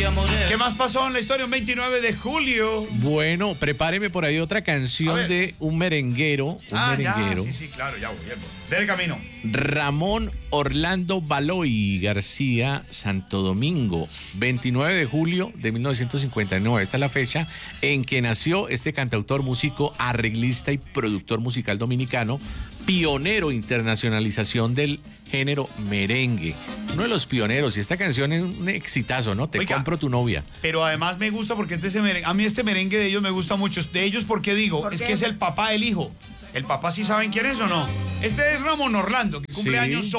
¿Qué más pasó en la historia un 29 de julio? Bueno, prepáreme por ahí otra canción de un merenguero. Ya, sí, claro, ya voy. Del camino. Ramón Orlando Baloy García, Santo Domingo, 29 de julio de 1959. Esta es la fecha en que nació este cantautor, músico, arreglista y productor musical dominicano, pionero internacionalización del género merengue. Uno de los pioneros, y esta canción es un exitazo, ¿no? Te compro tu novia. Pero además me gusta porque a mí este merengue de ellos me gusta mucho. De ellos, ¿por qué digo? Es que es el papá del hijo. ¿El papá sí saben quién es o no? Este es Ramón Orlando, que cumple años hoy.